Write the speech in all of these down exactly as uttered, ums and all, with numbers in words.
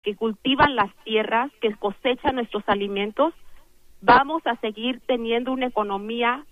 que cultivan las tierras, que cosechan nuestros alimentos, vamos a seguir teniendo una economía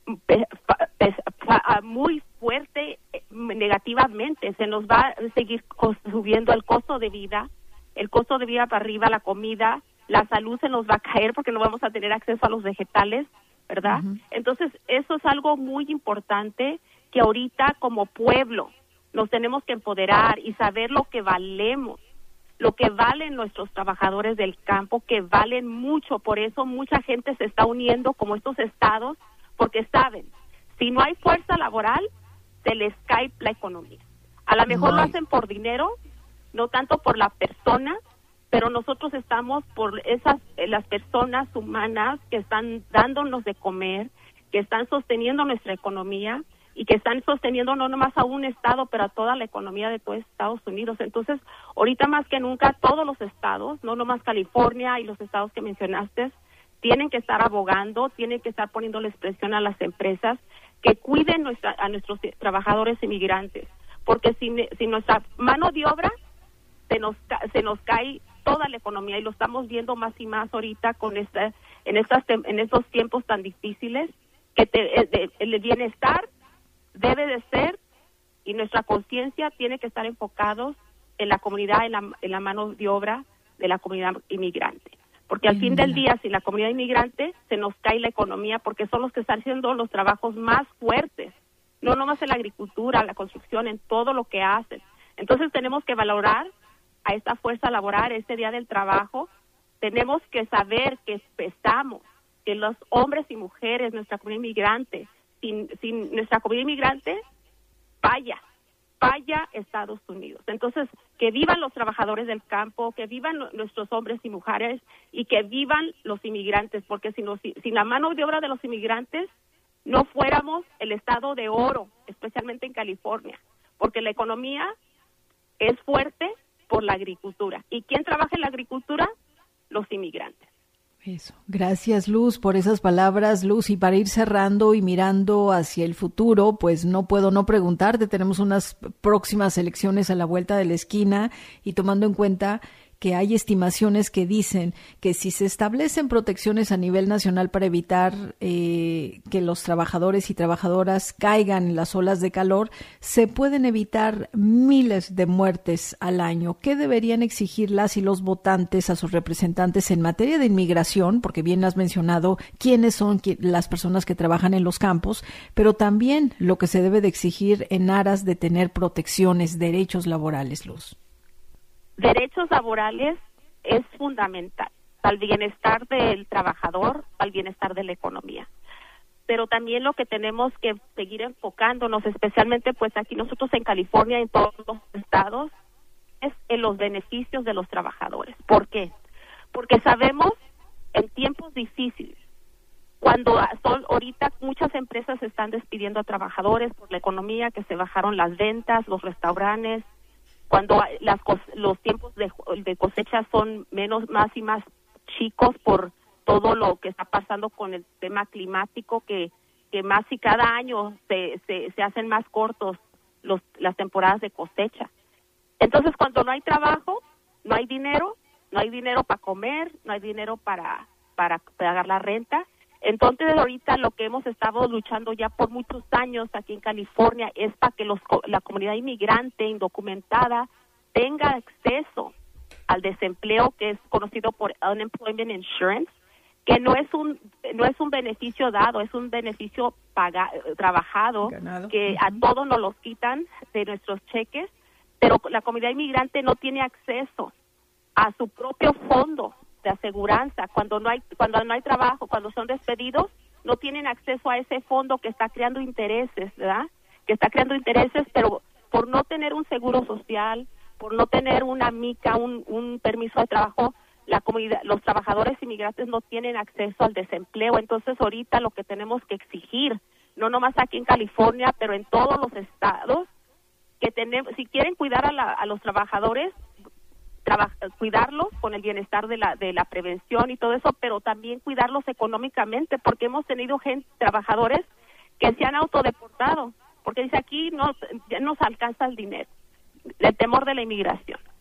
muy fuerte negativamente. Se nos va a seguir subiendo el costo de vida, el costo de vida para arriba, la comida, la salud se nos va a caer porque no vamos a tener acceso a los vegetales, ¿verdad? Uh-huh. Entonces, eso es algo muy importante que ahorita como pueblo nos tenemos que empoderar y saber lo que valemos, lo que valen nuestros trabajadores del campo, que valen mucho. Por eso mucha gente se está uniendo como estos estados, porque saben, si no hay fuerza laboral, se les cae la economía. A lo mejor no lo hacen por dinero, no tanto por la persona, pero nosotros estamos por esas las personas humanas que están dándonos de comer, que están sosteniendo nuestra economía y que están sosteniendo no nomás a un estado, pero a toda la economía de todos Estados Unidos. Entonces, ahorita más que nunca, todos los estados, no nomás California y los estados que mencionaste, tienen que estar abogando, tienen que estar poniéndoles presión a las empresas que cuiden nuestra, a nuestros trabajadores inmigrantes, porque si, si nuestra mano de obra se nos se nos cae toda la economía, y lo estamos viendo más y más ahorita con esta en estas en estos tiempos tan difíciles, que te, el, el bienestar debe de ser, y nuestra conciencia tiene que estar enfocados en la comunidad, en la, en la mano de obra de la comunidad inmigrante. Porque al fin del día, sin la comunidad inmigrante, se nos cae la economía, porque son los que están haciendo los trabajos más fuertes, no nomás en la agricultura, la construcción, en todo lo que hacen. Entonces tenemos que valorar a esta fuerza laboral, este día del trabajo. Tenemos que saber que estamos, que los hombres y mujeres, nuestra comunidad inmigrante, sin, sin nuestra comunidad inmigrante, vaya, vaya Estados Unidos. Entonces, que vivan los trabajadores del campo, que vivan nuestros hombres y mujeres, y que vivan los inmigrantes, porque sin, los, sin la mano de obra de los inmigrantes no fuéramos el estado de oro, especialmente en California, porque la economía es fuerte por la agricultura. ¿Y quién trabaja en la agricultura? Los inmigrantes. Eso. Gracias, Luz, por esas palabras, Luz. Y para ir cerrando y mirando hacia el futuro, pues no puedo no preguntarte, tenemos unas próximas elecciones a la vuelta de la esquina, y tomando en cuenta que hay estimaciones que dicen que si se establecen protecciones a nivel nacional para evitar eh, que los trabajadores y trabajadoras caigan en las olas de calor, se pueden evitar miles de muertes al año. ¿Qué deberían exigir las y los votantes a sus representantes en materia de inmigración? Porque bien has mencionado quiénes son las personas que trabajan en los campos, pero también lo que se debe de exigir en aras de tener protecciones, derechos laborales, Luz. Derechos laborales es fundamental para el bienestar del trabajador, para el bienestar de la economía. Pero también lo que tenemos que seguir enfocándonos, especialmente pues aquí nosotros en California, en todos los estados, es en los beneficios de los trabajadores. ¿Por qué? Porque sabemos en tiempos difíciles, cuando son ahorita muchas empresas están despidiendo a trabajadores por la economía, que se bajaron las ventas, los restaurantes, cuando las, los tiempos de, de cosecha son menos, más y más chicos por todo lo que está pasando con el tema climático, que, que más y cada año se, se, se hacen más cortos los, las temporadas de cosecha. Entonces, cuando no hay trabajo, no hay dinero, no hay dinero para comer, no hay dinero para, para pagar la renta. Entonces, ahorita lo que hemos estado luchando ya por muchos años aquí en California es para que los, la comunidad inmigrante indocumentada tenga acceso al desempleo, que es conocido por Unemployment Insurance, que no es un no es un beneficio dado, es un beneficio paga, trabajado, ganado, que uh-huh. a todos nos los quitan de nuestros cheques, pero la comunidad inmigrante no tiene acceso a su propio fondo de aseguranza. Cuando no hay cuando no hay trabajo, cuando son despedidos, no tienen acceso a ese fondo que está creando intereses, ¿verdad? Que está creando intereses, pero por no tener un seguro social, por no tener una mica, un, un permiso de trabajo, la comunidad, los trabajadores inmigrantes no tienen acceso al desempleo. Entonces, ahorita lo que tenemos que exigir, no nomás aquí en California, pero en todos los estados, que tenemos, si quieren cuidar a, la, a los trabajadores, Traba, cuidarlos con el bienestar de la de la prevención y todo eso, pero también cuidarlos económicamente, porque hemos tenido gente, trabajadores que se han autodeportado, porque dice aquí no ya nos alcanza el dinero, el temor de la inmigración.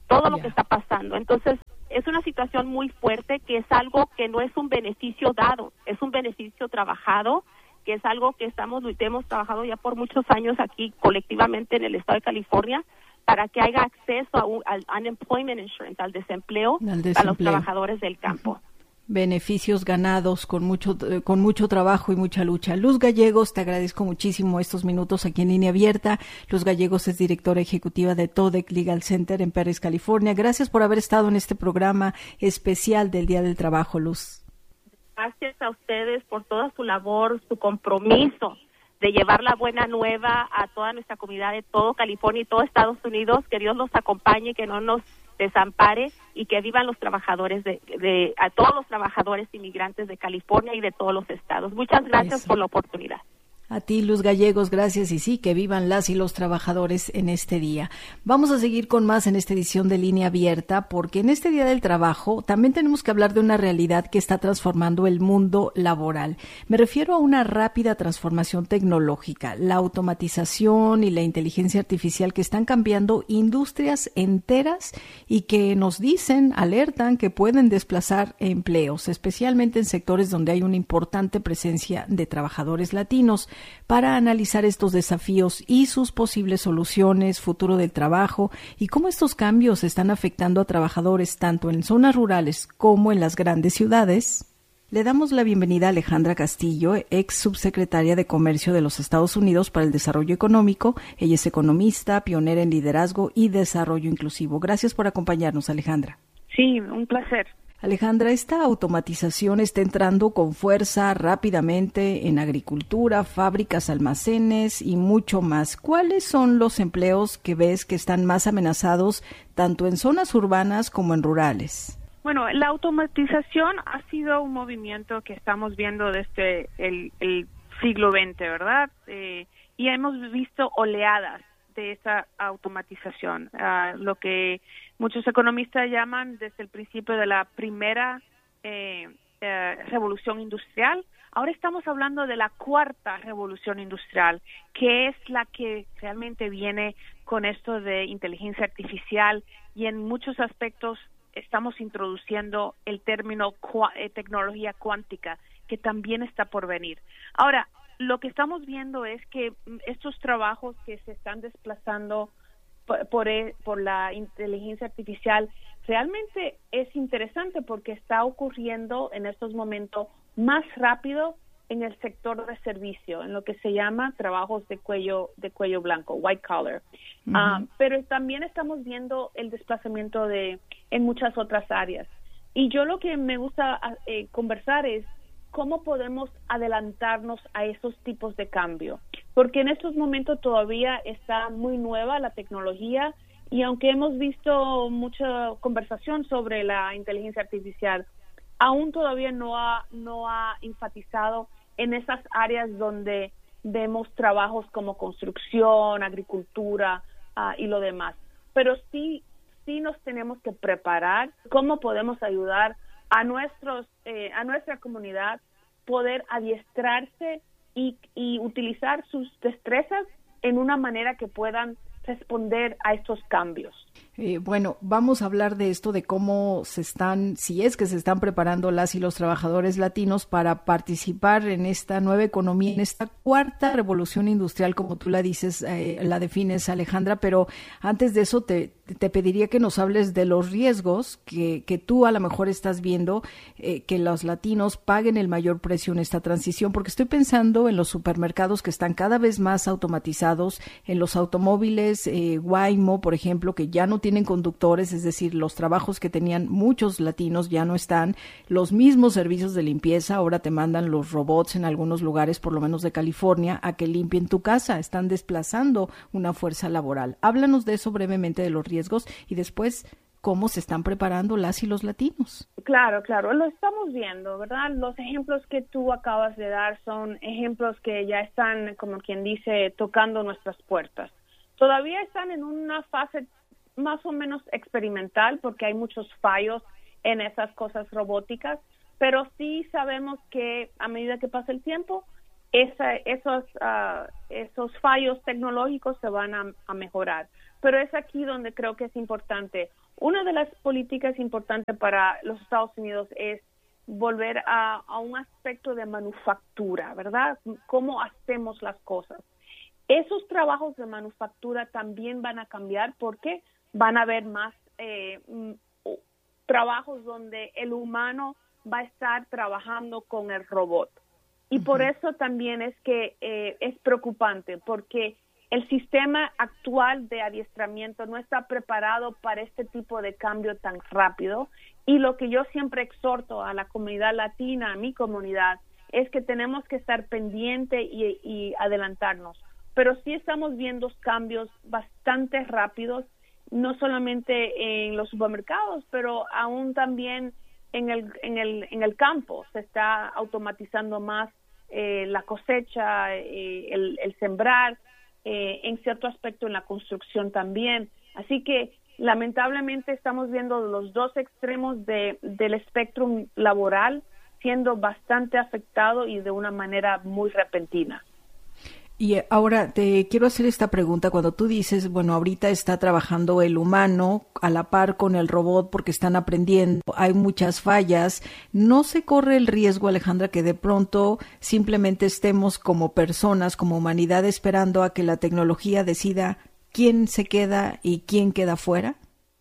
todo yeah. lo que está pasando. Entonces, es una situación muy fuerte, que es algo que no es un beneficio dado, es un beneficio trabajado, que es algo que estamos hemos trabajado ya por muchos años aquí colectivamente en el estado de California, para que haya acceso a un, al unemployment insurance, al desempleo, al desempleo a los trabajadores del campo. Uh-huh. Beneficios ganados con mucho con mucho trabajo y mucha lucha. Luz Gallegos, te agradezco muchísimo estos minutos aquí en Línea Abierta. Luz Gallegos es directora ejecutiva de Todec Legal Center en Perris, California. Gracias por haber estado en este programa especial del Día del Trabajo, Luz. Gracias a ustedes por toda su labor, su compromiso de llevar la buena nueva a toda nuestra comunidad de todo California y todo Estados Unidos. Que Dios los acompañe, que no nos desampare y que vivan los trabajadores de, de a todos los trabajadores inmigrantes de California y de todos los estados. Muchas gracias Eso. por la oportunidad. A ti, Luz Gallegos, gracias, y sí, que vivan las y los trabajadores en este día. Vamos a seguir con más en esta edición de Línea Abierta, porque en este Día del Trabajo también tenemos que hablar de una realidad que está transformando el mundo laboral. Me refiero a una rápida transformación tecnológica, la automatización y la inteligencia artificial que están cambiando industrias enteras y que nos dicen, alertan, que pueden desplazar empleos, especialmente en sectores donde hay una importante presencia de trabajadores latinos. Para analizar estos desafíos y sus posibles soluciones, futuro del trabajo y cómo estos cambios están afectando a trabajadores tanto en zonas rurales como en las grandes ciudades, le damos la bienvenida a Alejandra Castillo, ex subsecretaria de Comercio de los Estados Unidos para el Desarrollo Económico. Ella es economista, pionera en liderazgo y desarrollo inclusivo. Gracias por acompañarnos, Alejandra. Sí, un placer. Alejandra, esta automatización está entrando con fuerza rápidamente en agricultura, fábricas, almacenes y mucho más. ¿Cuáles son los empleos que ves que están más amenazados tanto en zonas urbanas como en rurales? Bueno, la automatización ha sido un movimiento que estamos viendo desde el, el siglo veinte, ¿verdad? Eh, y hemos visto oleadas de esa automatización, uh, lo que muchos economistas llaman desde el principio de la primera eh, eh, revolución industrial. Ahora estamos hablando de la cuarta revolución industrial, que es la que realmente viene con esto de inteligencia artificial, y en muchos aspectos estamos introduciendo el término cua- eh, tecnología cuántica, que también está por venir. Ahora, lo que estamos viendo es que estos trabajos que se están desplazando por, por, por la inteligencia artificial realmente es interesante, porque está ocurriendo en estos momentos más rápido en el sector de servicio, en lo que se llama trabajos de cuello de cuello blanco, white collar. Uh-huh. Uh, pero también estamos viendo el desplazamiento de en muchas otras áreas. Y yo lo que me gusta eh, conversar es cómo podemos adelantarnos a esos tipos de cambio, porque en estos momentos todavía está muy nueva la tecnología, y aunque hemos visto mucha conversación sobre la inteligencia artificial, aún todavía no ha no ha enfatizado en esas áreas donde vemos trabajos como construcción, agricultura uh, y lo demás. Pero sí sí nos tenemos que preparar cómo podemos ayudar a nuestros eh, a nuestra comunidad poder adiestrarse y, y utilizar sus destrezas en una manera que puedan responder a estos cambios. Eh, bueno, vamos a hablar de esto, de cómo se están, si es que se están preparando las y los trabajadores latinos para participar en esta nueva economía, en esta cuarta revolución industrial, como tú la dices, eh, la defines, Alejandra, pero antes de eso te, te pediría que nos hables de los riesgos que, que tú a lo mejor estás viendo, eh, que los latinos paguen el mayor precio en esta transición, porque estoy pensando en los supermercados que están cada vez más automatizados, en los automóviles, eh, Waymo, por ejemplo, que ya no tienen conductores, es decir, los trabajos que tenían muchos latinos ya no están, los mismos servicios de limpieza, ahora te mandan los robots en algunos lugares, por lo menos de California, a que limpien tu casa, están desplazando una fuerza laboral. Háblanos de eso brevemente, de los riesgos, y después cómo se están preparando las y los latinos. Claro, claro, lo estamos viendo, ¿verdad? Los ejemplos que tú acabas de dar son ejemplos que ya están, como quien dice, tocando nuestras puertas. Todavía están en una fase más o menos experimental, porque hay muchos fallos en esas cosas robóticas, pero sí sabemos que a medida que pasa el tiempo, esa, esos, uh, esos fallos tecnológicos se van a, a mejorar. Pero es aquí donde creo que es importante. una de las políticas importantes para los Estados Unidos es volver a, a un aspecto de manufactura, ¿verdad? ¿Cómo hacemos las cosas? Esos trabajos de manufactura también van a cambiar porque van a haber más eh, trabajos donde el humano va a estar trabajando con el robot. Y uh-huh. por eso también es que eh, es preocupante, porque el sistema actual de adiestramiento no está preparado para este tipo de cambio tan rápido. Y lo que yo siempre exhorto a la comunidad latina, a mi comunidad, es que tenemos que estar pendientes y, y adelantarnos. Pero sí estamos viendo cambios bastante rápidos, no solamente en los supermercados, pero aún también en el, en el, en el campo. Se está automatizando más eh, la cosecha, eh, el, el sembrar, eh, en cierto aspecto en la construcción también. Así que lamentablemente estamos viendo los dos extremos de, del espectro laboral siendo bastante afectado y de una manera muy repentina. Y ahora te quiero hacer esta pregunta. Cuando tú dices, bueno, ahorita está trabajando el humano a la par con el robot porque están aprendiendo, hay muchas fallas, ¿no se corre el riesgo, Alejandra, que de pronto simplemente estemos como personas, como humanidad, esperando a que la tecnología decida quién se queda y quién queda fuera?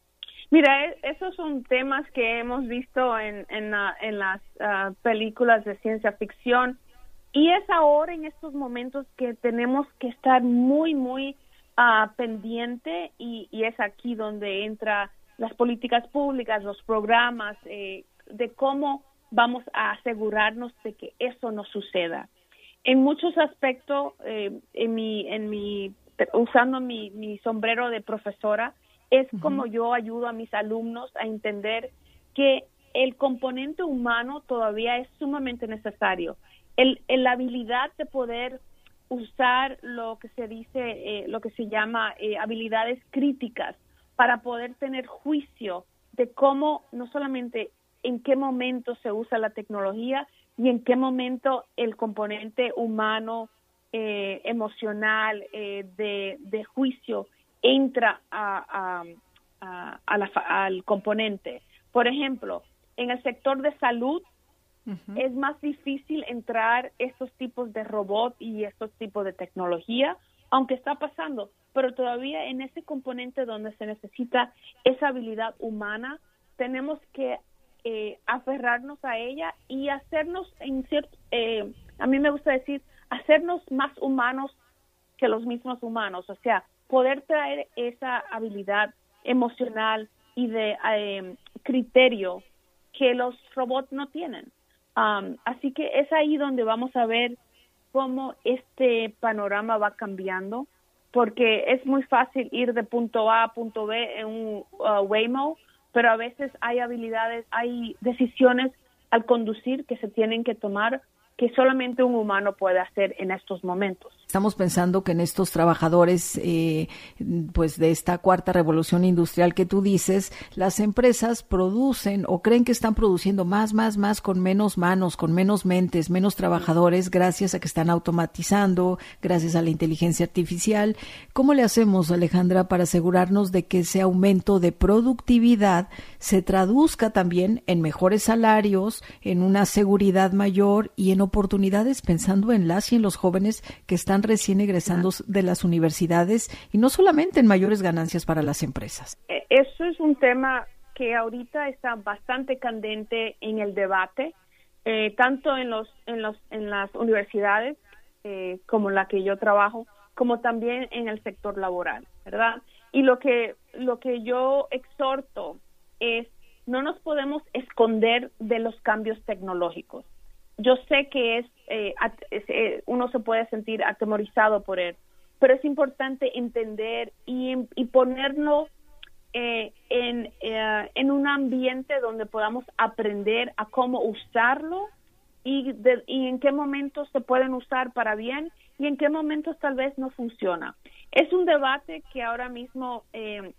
Mira, esos son temas que hemos visto en, en, uh, en las uh, películas de ciencia ficción. Y es ahora, en estos momentos, que tenemos que estar muy, muy uh, pendiente y, y es aquí donde entra las políticas públicas, los programas, eh, de cómo vamos a asegurarnos de que eso no suceda. En muchos aspectos, eh, en mi, en mi, usando mi, mi sombrero de profesora, es uh-huh. como yo ayudo a mis alumnos a entender que el componente humano todavía es sumamente necesario. El, el, la habilidad de poder usar lo que se dice, eh, lo que se llama eh, habilidades críticas para poder tener juicio de cómo, no solamente en qué momento se usa la tecnología y en qué momento el componente humano, eh, emocional, eh, de, de juicio entra a, a, a, a la, al componente. Por ejemplo, en el sector de salud, Uh-huh. es más difícil entrar estos tipos de robot y estos tipos de tecnología, aunque está pasando, pero todavía en ese componente donde se necesita esa habilidad humana, tenemos que eh, aferrarnos a ella y hacernos, en cierto, eh, a mí me gusta decir, hacernos más humanos que los mismos humanos, o sea, poder traer esa habilidad emocional y de eh, criterio que los robots no tienen. Um, así que es ahí donde vamos a ver cómo este panorama va cambiando, porque es muy fácil ir de punto A a punto B en un uh, Waymo, pero a veces hay habilidades, hay decisiones al conducir que se tienen que tomar que solamente un humano puede hacer en estos momentos. Estamos pensando que en estos trabajadores, eh, pues de esta cuarta revolución industrial que tú dices, las empresas producen o creen que están produciendo más, más, más con menos manos, con menos mentes, menos trabajadores, gracias a que están automatizando, gracias a la inteligencia artificial. ¿Cómo le hacemos, Alejandra, para asegurarnos de que ese aumento de productividad se traduzca también en mejores salarios, en una seguridad mayor y en oportunidades, pensando en las y en los jóvenes que están recién egresando de las universidades y no solamente en mayores ganancias para las empresas? Eso es un tema que ahorita está bastante candente en el debate, eh, tanto en los en los en las universidades eh, como la que yo trabajo, como también en el sector laboral, ¿verdad? Y lo que lo que yo exhorto es no nos podemos esconder de los cambios tecnológicos. Yo sé que es, eh, at, es eh, uno se puede sentir atemorizado por él, pero es importante entender y, y ponerlo eh, en, eh, en un ambiente donde podamos aprender a cómo usarlo y, de, y en qué momentos se pueden usar para bien y en qué momentos tal vez no funciona. Es un debate que ahora mismo eh,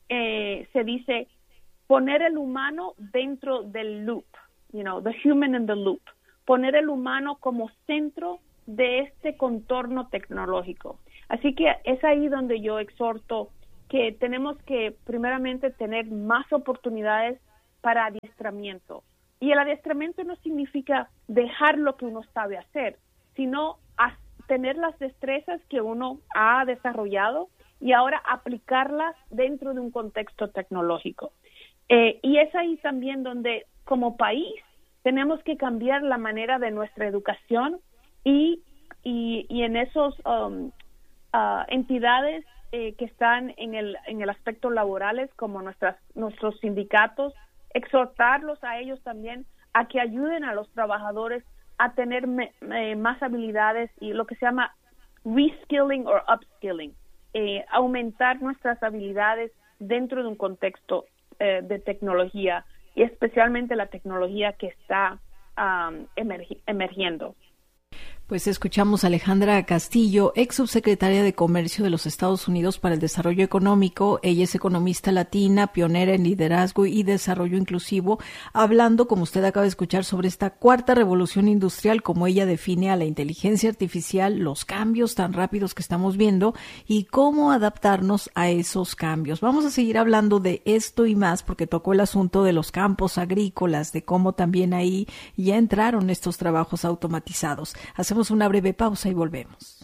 eh, se dice poner el humano dentro del loop, you know, the human in the loop. Poner el humano como centro de este contorno tecnológico. Así que es ahí donde yo exhorto que tenemos que primeramente tener más oportunidades para adiestramiento. Y el adiestramiento no significa dejar lo que uno sabe hacer, sino a tener las destrezas que uno ha desarrollado y ahora aplicarlas dentro de un contexto tecnológico. Eh, y es ahí también donde, como país, tenemos que cambiar la manera de nuestra educación y, y, y en esos um, uh, entidades eh, que están en el, en el aspecto laborales, como nuestras, nuestros sindicatos, exhortarlos a ellos también a que ayuden a los trabajadores a tener me, eh, más habilidades y lo que se llama reskilling o upskilling, eh, aumentar nuestras habilidades dentro de un contexto eh, de tecnología y especialmente la tecnología que está um, emergi- emergiendo. Pues escuchamos a Alejandra Castillo, ex subsecretaria de Comercio de los Estados Unidos para el Desarrollo Económico. Ella es economista latina, pionera en liderazgo y desarrollo inclusivo, hablando, como usted acaba de escuchar, sobre esta cuarta revolución industrial, como ella define a la inteligencia artificial, los cambios tan rápidos que estamos viendo y cómo adaptarnos a esos cambios. Vamos a seguir hablando de esto y más, porque tocó el asunto de los campos agrícolas, de cómo también ahí ya entraron estos trabajos automatizados. Hacemos una breve pausa y volvemos.